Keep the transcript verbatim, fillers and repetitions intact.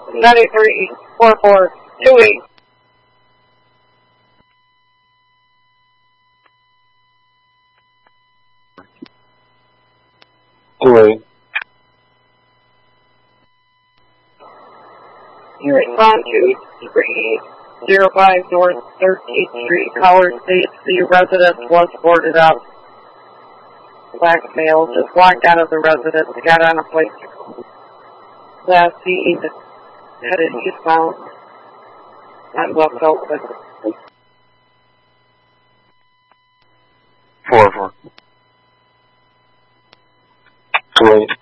ninety-three, four four, two eight. Two eight. You respond to three zero five North thirteenth Street, College State. The residence was boarded up. Black male just walked out of the residence, got on a plane. Last seen headed eastbound. Not left open. Four four. Two eight.